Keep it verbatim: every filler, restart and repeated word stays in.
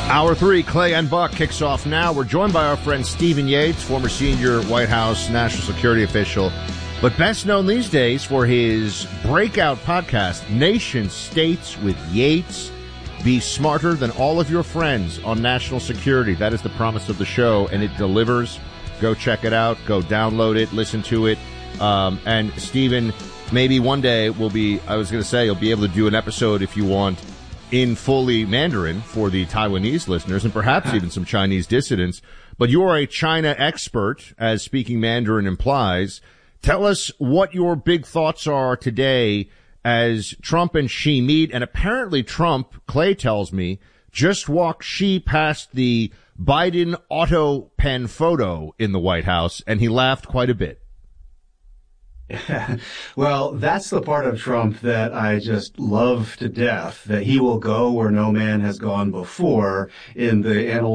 Hour three, Clay and Buck kicks off now. We're joined by our friend Stephen Yates, former senior White House national security official, but best known these days for his breakout podcast, Nation States with Yates. Be smarter than all of your friends on national security. That is the promise of the show, and it delivers. Go check it out. Go download it. Listen to it. Um, and Stephen, maybe one day we'll be, I was going to say, you'll be able to do an episode if you want in fully Mandarin for the Taiwanese listeners and perhaps even some Chinese dissidents. But you are a China expert, as speaking Mandarin implies. Tell us what your big thoughts are today as Trump and Xi meet. And apparently Trump, Clay tells me, just walked Xi past the Biden auto pen photo in the White House, and he laughed quite a bit. Well, that's the part of Trump that I just love to death, that he will go where no man has gone before in the annals